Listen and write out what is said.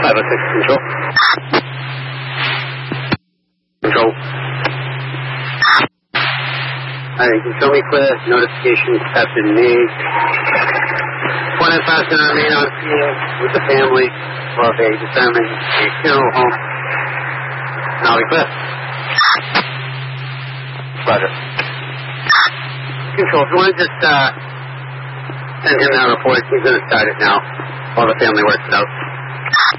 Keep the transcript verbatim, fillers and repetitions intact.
five oh six Control. Control. Alright, you can show me clear. Notifications have been made. one nine five going to remain on field with the family while they determine a funeral home. And I'll be clear. Roger. Control, if you want to just uh, send him that report, he's going to start it now while the family works it out.